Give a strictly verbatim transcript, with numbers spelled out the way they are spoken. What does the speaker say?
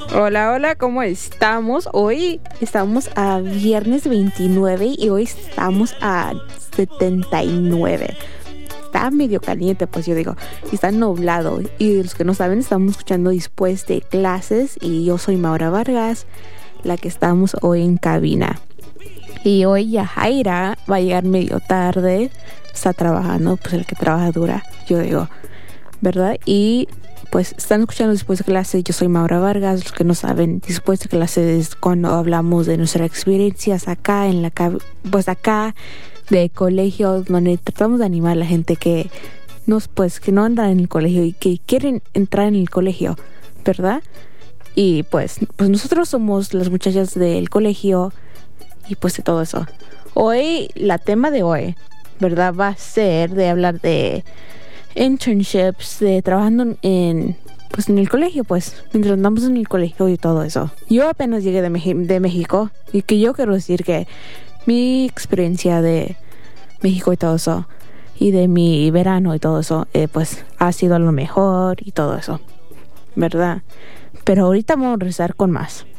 Hola, hola, ¿cómo estamos? Hoy estamos a viernes veintinueve y hoy estamos a setenta y nueve. Está medio caliente, pues yo digo, y está nublado. Y los que no saben, estamos escuchando después de clases y yo soy Maura Vargas, la que estamos hoy en cabina. Y hoy Yajaira va a llegar medio tarde, está trabajando, pues el que trabaja dura, yo digo, ¿verdad? Y pues están escuchando después de clase. Yo soy Maura Vargas. Los que no saben, después de clase es cuando hablamos de nuestras experiencias acá en la pues acá de colegio, donde tratamos de animar a la gente que nos pues que no andan en el colegio y que quieren entrar en el colegio, ¿verdad? Y pues pues nosotros somos las muchachas del colegio y pues de todo eso. Hoy la tema de hoy, ¿verdad? Va a ser de hablar de internships, de trabajando en pues en el colegio, pues mientras andamos en el colegio y todo eso. Yo apenas llegué de, Meji- de México y que yo quiero decir que mi experiencia de México y todo eso y de mi verano y todo eso eh, pues ha sido lo mejor y todo eso, ¿verdad? Pero ahorita vamos a regresar con más.